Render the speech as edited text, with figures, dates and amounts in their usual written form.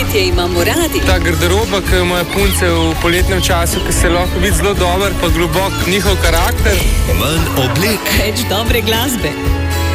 Poletje imamo radi. Ta garderoba, ki imajo punce v poletnem času, ki se lahko vidi zelo dober, pa globok njihov karakter. Manj oblek. Več dobre glasbe.